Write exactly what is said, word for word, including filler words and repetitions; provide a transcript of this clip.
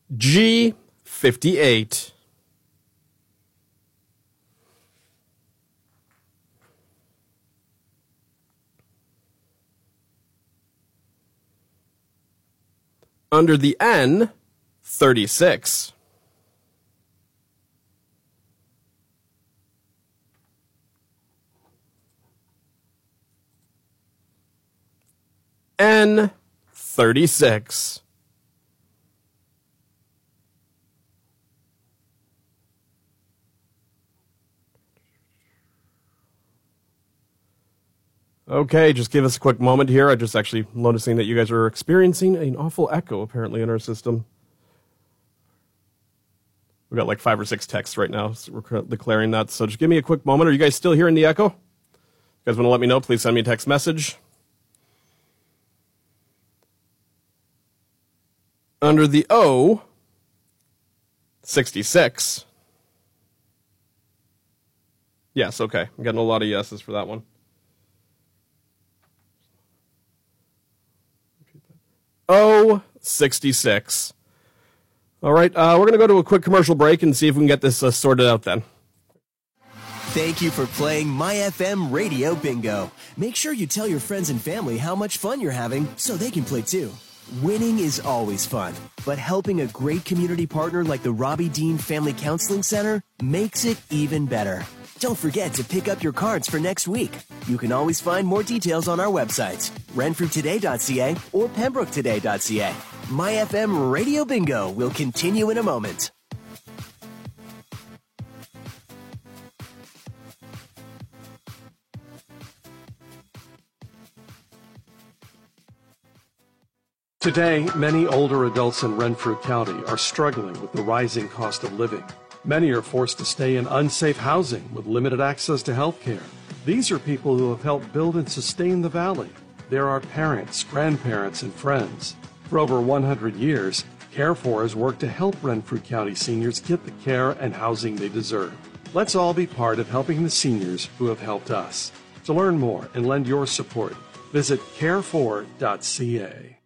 G fifty-eight. Under the N, thirty-six. N, thirty-six. Okay, just give us a quick moment here. I'm just actually noticing that you guys are experiencing an awful echo, apparently, in our system. We've got like five or six texts right now, so we're declaring that. So just give me a quick moment. Are you guys still hearing the echo? If you guys want to let me know, please send me a text message. Under the O, sixty-six. Yes, okay. I'm getting a lot of yeses for that one. O, sixty-six. All right, uh, we're going to go to a quick commercial break and see if we can get this uh, sorted out then. Thank you for playing My F M Radio Bingo. Make sure you tell your friends and family how much fun you're having so they can play too. Winning is always fun, but helping a great community partner like the Robbie Dean Family Counseling Center makes it even better. Don't forget to pick up your cards for next week. You can always find more details on our websites, renfrew today dot c a or pembroke today dot c a. My F M Radio Bingo will continue in a moment. Today, many older adults in Renfrew County are struggling with the rising cost of living. Many are forced to stay in unsafe housing with limited access to health care. These are people who have helped build and sustain the valley. There are parents, grandparents, and friends. For over one hundred years, Care for has worked to help Renfrew County seniors get the care and housing they deserve. Let's all be part of helping the seniors who have helped us. To learn more and lend your support, visit care for dot c a.